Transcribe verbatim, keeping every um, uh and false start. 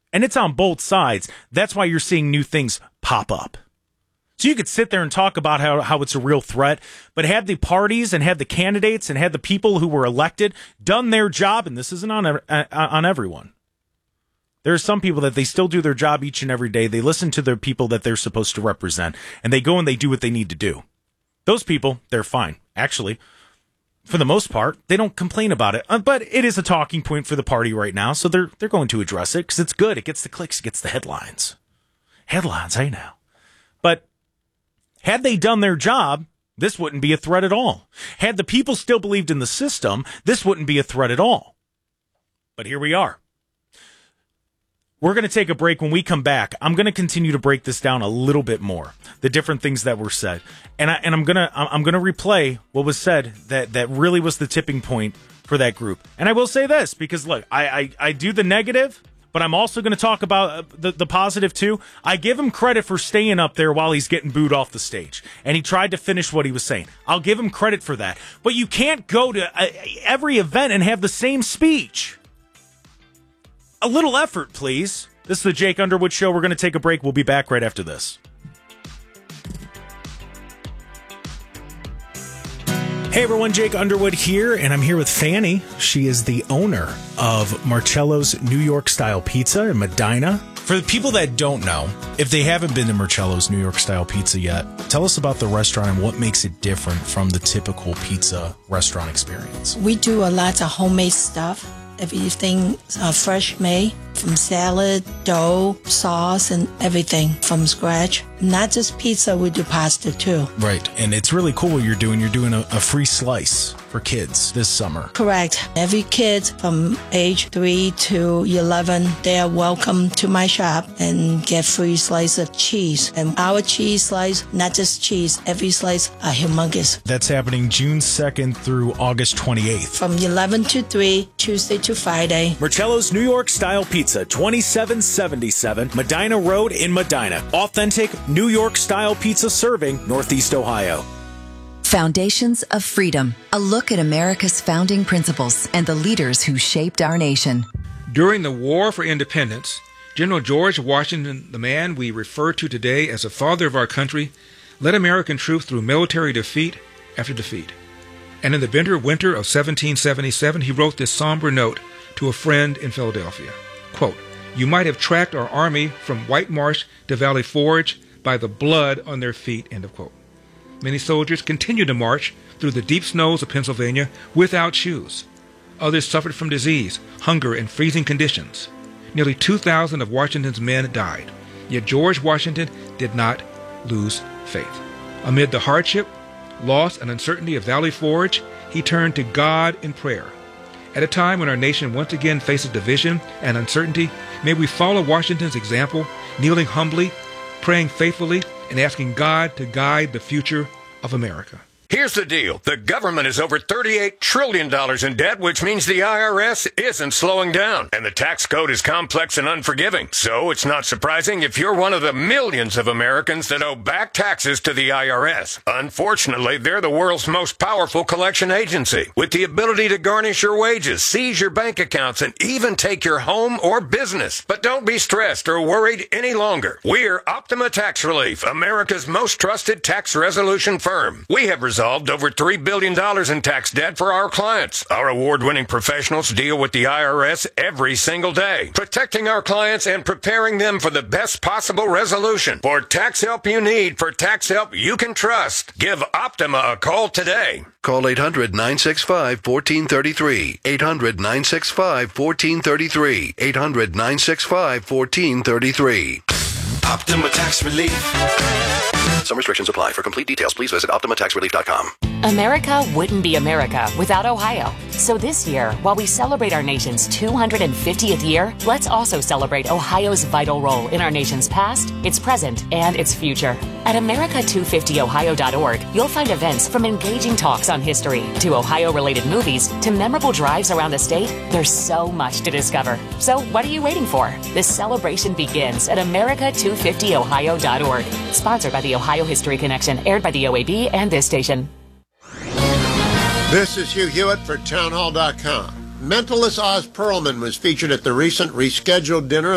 And it's on both sides. That's why you're seeing new things pop up. So you could sit there and talk about how, how it's a real threat, but had the parties and had the candidates and had the people who were elected done their job, and this isn't on, uh, on everyone. There are some people that they still do their job each and every day. They listen to the people that they're supposed to represent, and they go and they do what they need to do. Those people, they're fine. Actually, for the most part, they don't complain about it. Uh, but it is a talking point for the party right now, so they're they're going to address it because it's good. It gets the clicks. It gets the headlines. Headlines, hey now. But had they done their job, this wouldn't be a threat at all. Had the people still believed in the system, this wouldn't be a threat at all. But here we are. We're going to take a break. When we come back, I'm going to continue to break this down a little bit more, the different things that were said. And, I, and I'm going to I'm going to replay what was said that, that really was the tipping point for that group. And I will say this, because, look, I, I, I do the negative, but I'm also going to talk about the, the positive, too. I give him credit for staying up there while he's getting booed off the stage. And he tried to finish what he was saying. I'll give him credit for that. But you can't go to every event and have the same speech. A little effort, please. This is the Jake Underwood Show. We're going to take a break. We'll be back right after this. Hey everyone, Jake Underwood here, and I'm here with Fanny. She is the owner of Marcello's New York Style Pizza in Medina. For the people that don't know, if they haven't been to Marcello's New York Style Pizza yet, tell us about the restaurant and what makes it different from the typical pizza restaurant experience. We do a lot of homemade stuff. Everything uh, fresh made, from salad, dough, sauce, and everything from scratch. Not just pizza, we do pasta too. Right, and it's really cool what you're doing. You're doing a, a free slice for kids this summer. Correct. Every kid from age three to eleven, they are welcome to my shop and get free slice of cheese. And our cheese slice, not just cheese, every slice are humongous. That's happening June second through August twenty-eighth. From eleven to three, Tuesday to Friday. Marcello's New York Style Pizza, twenty-seven seventy-seven Medina Road in Medina. Authentic New York Style pizza serving Northeast Ohio. Foundations of Freedom, a look at America's founding principles and the leaders who shaped our nation. During the War for Independence, General George Washington, the man we refer to today as the father of our country, led American troops through military defeat after defeat. And in the bitter winter of seventeen seventy-seven, he wrote this somber note to a friend in Philadelphia. Quote, "You might have tracked our army from White Marsh to Valley Forge by the blood on their feet," end of quote. Many soldiers continued to march through the deep snows of Pennsylvania without shoes. Others suffered from disease, hunger, and freezing conditions. Nearly two thousand of Washington's men died. Yet George Washington did not lose faith. Amid the hardship, loss, and uncertainty of Valley Forge, he turned to God in prayer. At a time when our nation once again faces division and uncertainty, may we follow Washington's example, kneeling humbly, praying faithfully, and asking God to guide the future of America. Here's the deal. The government is over thirty-eight trillion dollars in debt, which means the I R S isn't slowing down. And the tax code is complex and unforgiving. So it's not surprising if you're one of the millions of Americans that owe back taxes to the I R S. Unfortunately, they're the world's most powerful collection agency, with the ability to garnish your wages, seize your bank accounts, and even take your home or business. But don't be stressed or worried any longer. We're Optima Tax Relief, America's most trusted tax resolution firm. We have resolved over three billion dollars in tax debt for our clients. Our award-winning professionals deal with the I R S every single day, protecting our clients and preparing them for the best possible resolution. For tax help you need, for tax help you can trust, give Optima a call today. Call eight hundred, nine six five, one four three three. eight hundred, nine six five, one four three three. eight hundred, nine six five, one four three three. Optima Tax Relief. Some restrictions apply. For complete details, please visit optima tax relief dot com. America wouldn't be America without Ohio. So this year, while we celebrate our nation's two hundred fiftieth year, let's also celebrate Ohio's vital role in our nation's past, its present, and its future. At America two fifty ohio dot org, you'll find events from engaging talks on history to Ohio-related movies to memorable drives around the state. There's so much to discover. So what are you waiting for? This celebration begins at America two fifty ohio dot org. Sponsored by the Ohio History Connection, aired by the O A B and this station. This is Hugh Hewitt for town hall dot com. Mentalist Oz Perlman was featured at the recent rescheduled dinner